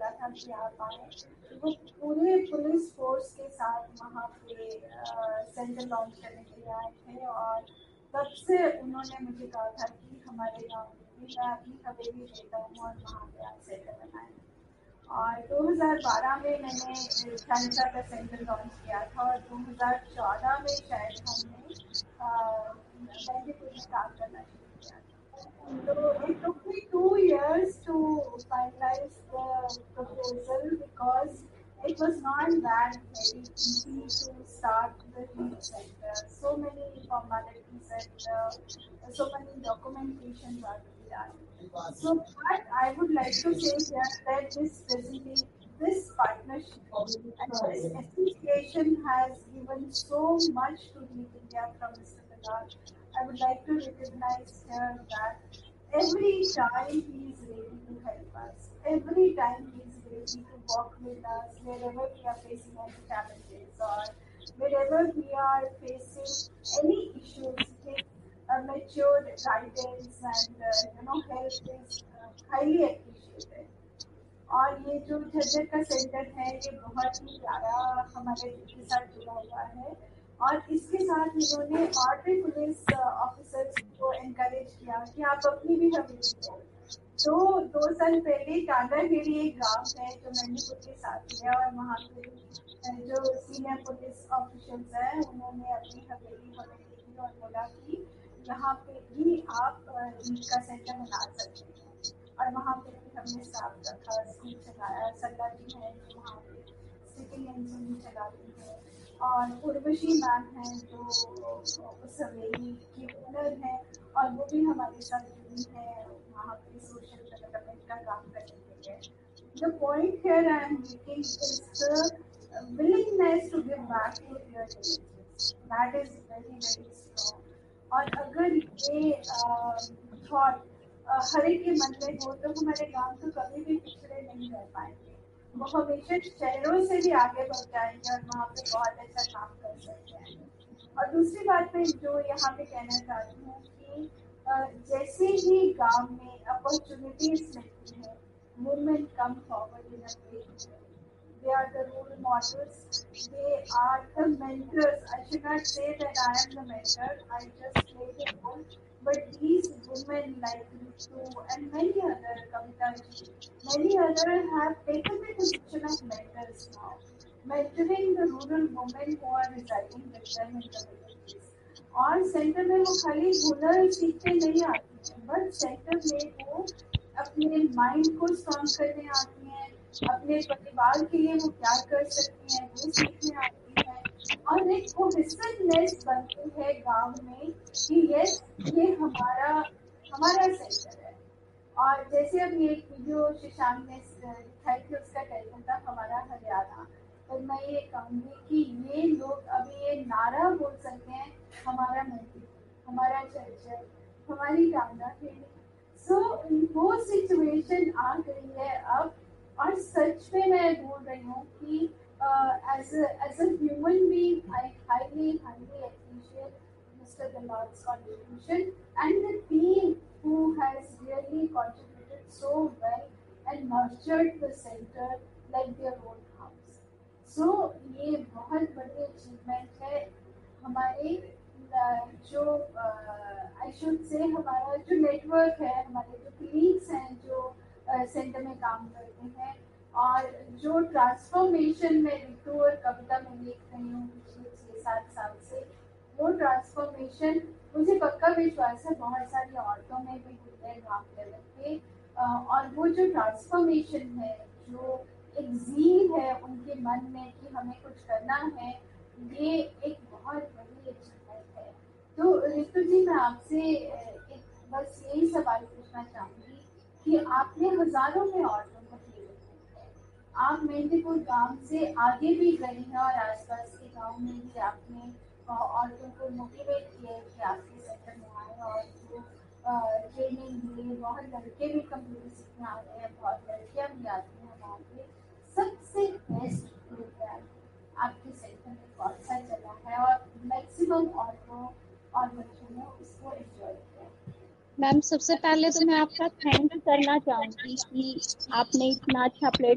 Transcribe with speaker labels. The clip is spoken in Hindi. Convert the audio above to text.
Speaker 1: लगा था कि आप आए, वो पूरे पुलिस फोर्स के साथ वहाँ पे सेंटर लॉन्च करने के लिए आए थे। और तब से उन्होंने मुझे कहा था कि हमारे गाँव में मैं अपनी हवेली देता हूँ और वहाँ पे आप सेंटर बनाएं। और 2012 में मैंने चाइना का सेंटर लॉन्च किया था और 2014 में शायद हमने बैंडीपुर में काम करना शुरू किया था। तो it took me 2 years to finalize the proposal because it was not that very easy to start the youth center. So many formalities and so many documentations are to be done. So, but I would like to say here that this partnership and this association has given so much to Youth India from Mr. Bilal. I would like to recognize here that every time he is ready to help us, every time he is ready to walk with us wherever we are facing any challenges or wherever we are facing any issues. His mature guidance and help is highly appreciated. और ये जो झज्जर का सेंटर है ये बहुत ही प्यारा हमारे के साथ जुड़ा हुआ है। और इसके साथ इन्होंने और भी पुलिस ऑफिसर्स को एनकरेज किया कि आप अपनी भी हवेली दो। तो 2 साल पहले टांगाहेड़ी एक गांव है जो मैंडीपुर के साथ है और वहाँ पे जो सीनियर पुलिस ऑफिसर्स हैं उन्होंने अपनी हवेली हमें दी और बोला कि यहाँ पे भी आप ईद का सेंटर बना सकते हैं। और वहाँ पे भी हमने स्टाफ रखा, स्कूल चलाया। सल्ला जी हैं जो वहाँ पे सिटिंग एंड चलाती है और उर्वशी मैम हैं जो उस हवेली की ओनर हैं और वो भी हमारे साथ जुड़ी हैं वहाँ पे सोशल डेवलपमेंट का काम करने के लिए। The point here I am making is the willingness to give back to their villages. That is very very strong. और अगर ये थॉट हर एक के मन में हो तो हमारे गांव तो कभी भी पिछड़े नहीं रह पाएंगे। वो हमेशा शहरों से भी आगे बढ़ जाएंगे और वहाँ पे बहुत अच्छा काम कर सकते हैं। और दूसरी बात मैं जो यहाँ पे कहना चाहती हूँ कि जैसे ही गांव में अपॉर्चुनिटीज मिलती है, women come forward in a big way. They are the role models. They are the mentors. I should not say that I am the mentor. I just play the role. But these women like Ritu and many other, Kavita ji, many other have taken the position of mentors now, mentoring the rural women who are residing with them in the villages. और सेंटर में वो खाली हुनर सीखते नहीं आती हैं, बट सेंटर में वो अपने माइंड को स्ट्रॉन्ग करने आती हैं, अपने परिवार के लिए वो क्या कर सकती हैं वो सीखने आती हैं और एक कोहेसिवनेस बनती है गांव में कि यस ये हमारा सेंटर है। और जैसे अभी एक वीडियो शशांक ने दिखाई थी, उसका टाइटल था हमारा हरियाणा। और मैं ये कहूँगी कि ये लोग अभी ये नारा बोल सकते हैं हमारा मंदिर, हमारा चर्चा, हमारी टांगाहेड़ी। सो वो सिचुएशन आ गई है अब। और सच में मैं बोल रही हूँ कि as a human being I highly appreciate Mr. Dalal's contribution and the team who has really contributed so well and nurtured the center like their own house. So ये बहुत बड़ी अचीवमेंट है हमारे जो आई शुड से हमारा जो नेटवर्क है, हमारे जो कलीग्स हैं जो सेंटर में काम करते हैं और जो ट्रांसफॉर्मेशन में रितु और कविता में देख रही हूँ पिछले 6-7 साल से, वो ट्रांसफॉर्मेशन मुझे पक्का विश्वास है बहुत सारी औरतों में भी हुई है गाँव लेवल पे। और वो जो ट्रांसफॉर्मेशन है, जो एक ज़ील है उनके मन में कि हमें कुछ करना है, ये एक बहुत बड़ी अचीवमेंट है। तो रितु जी मैं आपसे एक बस यही सवाल पूछना चाहूँगी कि आपने हजारों में औरतों को प्रेरित है, आप मेहंदीपुर गांव से आगे भी गई हैं और आसपास के गांव में भी आपने औरतों को मोटिवेट किया कि आपके सेंटर में आए और वो ट्रेनिंग लिए। बहुत लड़के भी कंप्यूटर सीखने आ रहे हैं, बहुत लड़कियां भी आती हैं वहाँ पे। सबसे बेस्ट प्रोग्राम आपके सेंटर में कौन सा चला है और मैक्सिमम औरतों और बच्चों ने उसको एंजॉय किया?
Speaker 2: मैम सबसे पहले तो मैं आपका थैंक करना चाहूँगी कि आपने इतना अच्छा